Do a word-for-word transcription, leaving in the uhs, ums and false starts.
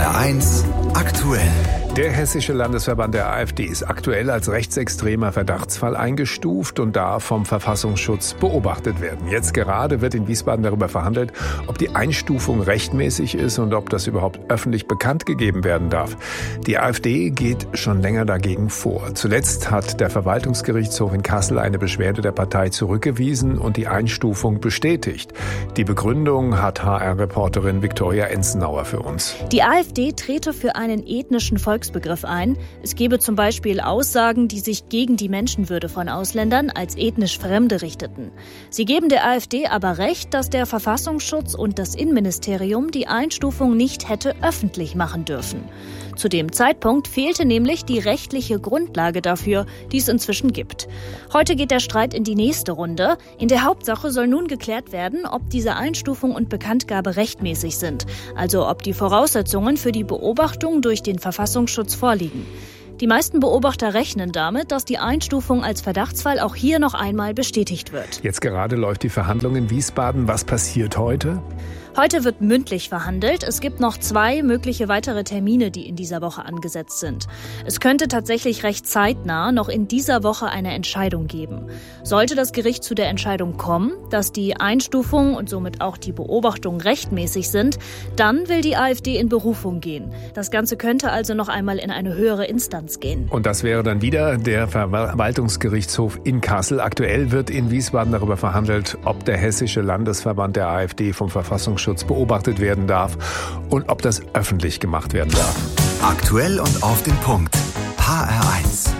R eins aktuell. Der hessische Landesverband der AfD ist aktuell als rechtsextremer Verdachtsfall eingestuft und darf vom Verfassungsschutz beobachtet werden. Jetzt gerade wird in Wiesbaden darüber verhandelt, ob die Einstufung rechtmäßig ist und ob das überhaupt öffentlich bekannt gegeben werden darf. Die AfD geht schon länger dagegen vor. Zuletzt hat der Verwaltungsgerichtshof in Kassel eine Beschwerde der Partei zurückgewiesen und die Einstufung bestätigt. Die Begründung hat H R-Reporterin Viktoria Enzenauer für uns. Die AfD trete für einen ethnischen Volksbegriff ein. Es gebe zum Beispiel Aussagen, die sich gegen die Menschenwürde von Ausländern als ethnisch Fremde richteten. Sie geben der AfD aber recht, dass der Verfassungsschutz und das Innenministerium die Einstufung nicht hätte öffentlich machen dürfen. Zu dem Zeitpunkt fehlte nämlich die rechtliche Grundlage dafür, die es inzwischen gibt. Heute geht der Streit in die nächste Runde. In der Hauptsache soll nun geklärt werden, ob diese Einstufung und Bekanntgabe rechtmäßig sind, also ob die Voraussetzungen für die Beobachtung durch den Verfassungsschutz vorliegen. Die meisten Beobachter rechnen damit, dass die Einstufung als Verdachtsfall auch hier noch einmal bestätigt wird. Jetzt gerade läuft die Verhandlung in Wiesbaden. Was passiert heute? Heute wird mündlich verhandelt. Es gibt noch zwei mögliche weitere Termine, die in dieser Woche angesetzt sind. Es könnte tatsächlich recht zeitnah noch in dieser Woche eine Entscheidung geben. Sollte das Gericht zu der Entscheidung kommen, dass die Einstufung und somit auch die Beobachtung rechtmäßig sind, dann will die AfD in Berufung gehen. Das Ganze könnte also noch einmal in eine höhere Instanz gehen. Und das wäre dann wieder der Verwaltungsgerichtshof in Kassel. Aktuell wird in Wiesbaden darüber verhandelt, ob der hessische Landesverband der AfD vom Verfassungsschutz beobachtet werden darf und ob das öffentlich gemacht werden darf. Aktuell und auf den Punkt. H R eins.